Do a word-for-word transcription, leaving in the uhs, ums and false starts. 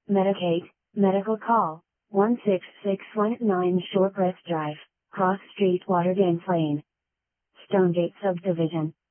Medicaid, medical call, one six six one nine Shorecrest Drive, Cross Street, Waterden Plain, Stonegate Subdivision.